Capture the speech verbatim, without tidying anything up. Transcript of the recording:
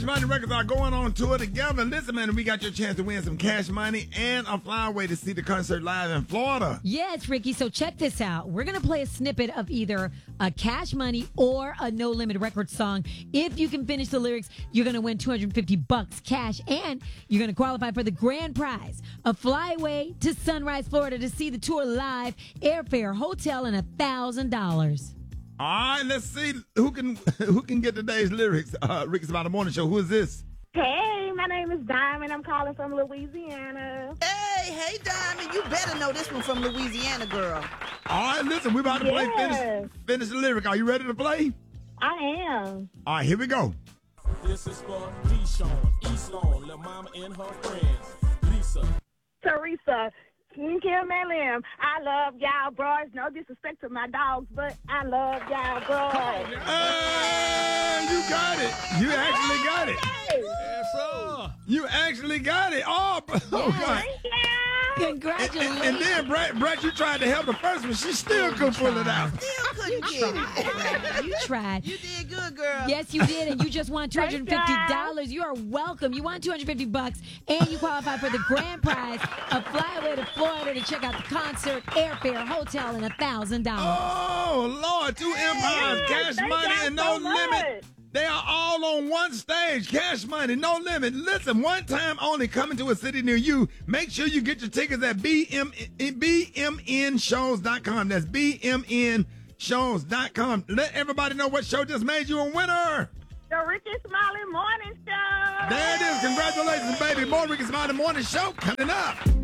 Money Records are going on tour together. Listen, man, we got your chance to win some cash money and a flyaway to see the concert live in Florida. Yes, Ricky. So check this out. We're going to play a snippet of either a Cash Money or a No Limit Records song. If you can finish the lyrics, you're going to win two hundred fifty bucks cash, and you're going to qualify for the grand prize, a flyaway to Sunrise, Florida to see the tour live, airfare, hotel, and a thousand dollars. All right, let's see who can who can get today's lyrics. Uh, Ricky's About the Morning Show. Who is this? Hey, my name is Diamond. I'm calling from Louisiana. Hey, hey, Diamond. You better know this one from Louisiana, girl. All right, listen, we're about to play Yes. finish, finish the lyric. Are you ready to play? I am. All right, here we go. This is for Deshaun, East Lawn, Lil Mama and her friends. Lisa. Teresa. King Kim and Lim. I love y'all, bros. No disrespect to my dogs, but I love y'all, bros. Hey, you got it. You actually got it. Yes, sir. You actually got it. Oh, oh God. Thank you. And, Congratulations. and then, Brett, Brett, you tried to help the first one. She still couldn't pull it out. Still couldn't get it. You tried. You did good, girl. Yes, you did, and you just won two hundred fifty dollars. You are welcome. You won two hundred fifty bucks, and you qualify for the grand prize, a flyaway to Florida to check out the concert, airfare, hotel, and a thousand dollars. Oh, Lord. Two empires, cash thank money, y'all and no so much. limit. They are all on one stage. Cash money, no limit. Listen, one time only coming to a city near you. Make sure you get your tickets at B M N shows dot com. That's B M N shows dot com. Let everybody know what show just made you a winner. The Ricky Smiley Morning Show. There it is. Congratulations, baby. More Ricky Smiley Morning Show coming up.